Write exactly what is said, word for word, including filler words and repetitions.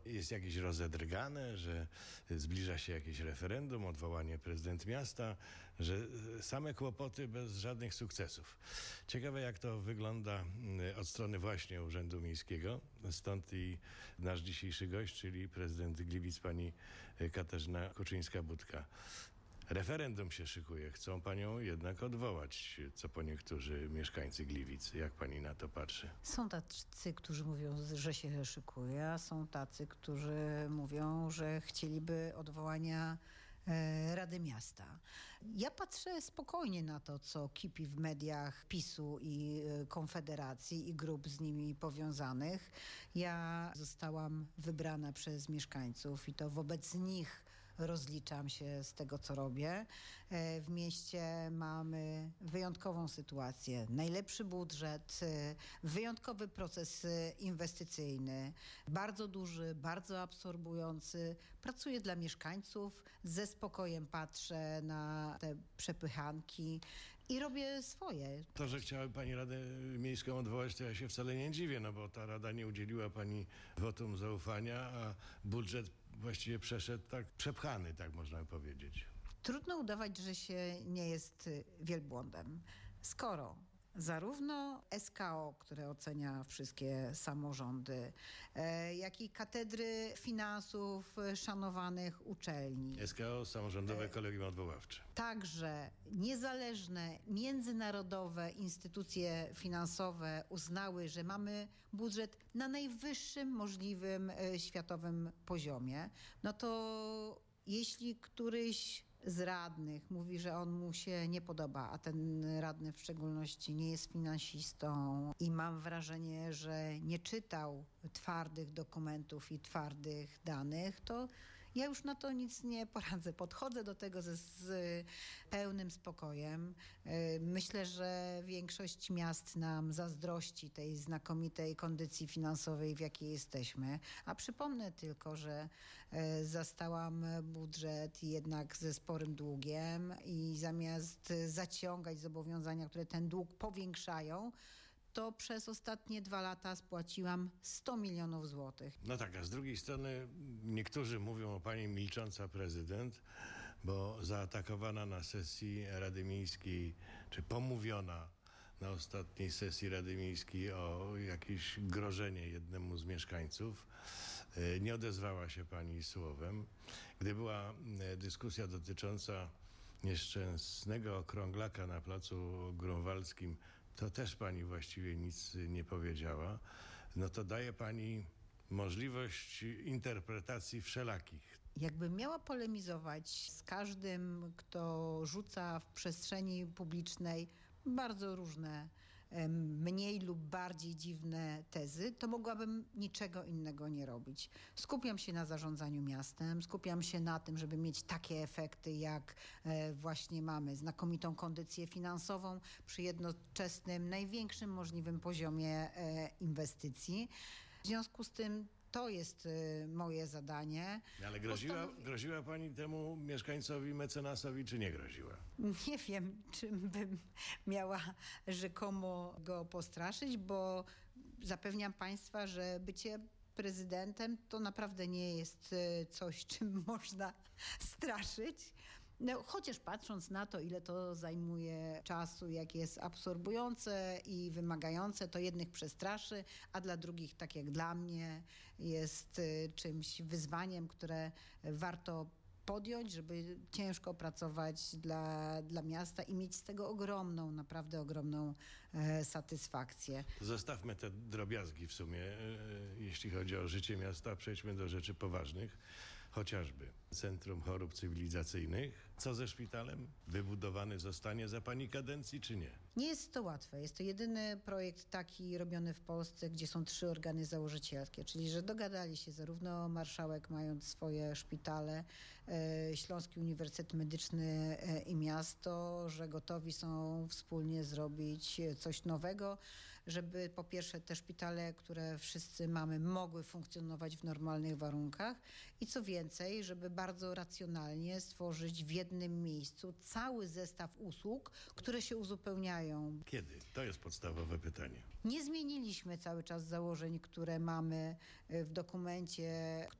jest jakieś rozedrgane, że zbliża się jakieś referendum, odwołanie prezydent miasta, że same kłopoty bez żadnych sukcesów. Ciekawe, jak to wygląda od strony właśnie Urzędu Miejskiego. Stąd i nasz dzisiejszy gość, czyli prezydent Gliwic, pani Katarzyna Kuczyńska-Budka. Referendum się szykuje. Chcą panią jednak odwołać, co po niektórzy mieszkańcy Gliwic. Jak pani na to patrzy? Są tacy, którzy mówią, że się szykuje, a są tacy, którzy mówią, że chcieliby odwołania Rady Miasta. Ja patrzę spokojnie na to, co kipi w mediach PiSu i Konfederacji i grup z nimi powiązanych. Ja zostałam wybrana przez mieszkańców i to wobec nich rozliczam się z tego, co robię. W mieście mamy wyjątkową sytuację, najlepszy budżet, wyjątkowy proces inwestycyjny, bardzo duży, bardzo absorbujący. Pracuję dla mieszkańców, ze spokojem patrzę na te przepychanki i robię swoje. To, że chciałaby pani Radę Miejską odwołać, to ja się wcale nie dziwię, no bo ta Rada nie udzieliła pani wotum zaufania, a budżet właściwie przeszedł tak przepchany, tak można powiedzieć. Trudno udawać, że się nie jest wielbłądem. Skoro zarówno S K O, które ocenia wszystkie samorządy, e, jak i katedry finansów szanowanych uczelni. S K O, Samorządowe Kolegium Odwoławcze. Także niezależne, międzynarodowe instytucje finansowe uznały, że mamy budżet na najwyższym możliwym e, światowym poziomie. No to jeśli któryś z radnych mówi, że on mu się nie podoba, a ten radny w szczególności nie jest finansistą i mam wrażenie, że nie czytał twardych dokumentów i twardych danych, to ja już na to nic nie poradzę. Podchodzę do tego ze, z pełnym spokojem. Myślę, że większość miast nam zazdrości tej znakomitej kondycji finansowej, w jakiej jesteśmy. A przypomnę tylko, że zastałam budżet jednak ze sporym długiem i zamiast zaciągać zobowiązania, które ten dług powiększają, to przez ostatnie dwa lata spłaciłam sto milionów złotych. No tak, a z drugiej strony niektórzy mówią o pani milcząca prezydent, bo zaatakowana na sesji Rady Miejskiej, czy pomówiona na ostatniej sesji Rady Miejskiej o jakieś grożenie jednemu z mieszkańców. Nie odezwała się pani słowem. Gdy była dyskusja dotycząca nieszczęsnego okrąglaka na placu Grunwaldzkim, to też pani właściwie nic nie powiedziała. No to daje pani możliwość interpretacji wszelakich. Jakbym miała polemizować z każdym, kto rzuca w przestrzeni publicznej bardzo różne, mniej lub bardziej dziwne tezy, to mogłabym niczego innego nie robić. Skupiam się na zarządzaniu miastem, skupiam się na tym, żeby mieć takie efekty, jak właśnie mamy, znakomitą kondycję finansową przy jednoczesnym, największym możliwym poziomie inwestycji. W związku z tym to jest y, moje zadanie. Ale groziła, Postanowi... groziła pani temu mieszkańcowi, mecenasowi, czy nie groziła? Nie wiem, czym bym miała rzekomo go postraszyć, bo zapewniam państwa, że bycie prezydentem to naprawdę nie jest y, coś, czym można straszyć. No, chociaż patrząc na to, ile to zajmuje czasu, jak jest absorbujące i wymagające, to jednych przestraszy, a dla drugich, tak jak dla mnie, jest y, czymś, wyzwaniem, które warto podjąć, żeby ciężko pracować dla, dla miasta i mieć z tego ogromną, naprawdę ogromną e, satysfakcję. Zostawmy te drobiazgi w sumie, e, jeśli chodzi o życie miasta. Przejdźmy do rzeczy poważnych. Chociażby Centrum Chorób Cywilizacyjnych. Co ze szpitalem? Wybudowany zostanie za pani kadencji, czy nie? Nie jest to łatwe. Jest to jedyny projekt taki robiony w Polsce, gdzie są trzy organy założycielskie, czyli że dogadali się zarówno marszałek, mając swoje szpitale, e, Śląski Uniwersytet Medyczny e, i miasto, że gotowi są wspólnie zrobić coś nowego, żeby po pierwsze te szpitale, które wszyscy mamy, mogły funkcjonować w normalnych warunkach i co więcej, Więcej, żeby bardzo racjonalnie stworzyć w jednym miejscu cały zestaw usług, które się uzupełniają. Kiedy? To jest podstawowe pytanie. Nie zmieniliśmy cały czas założeń, które mamy w dokumencie,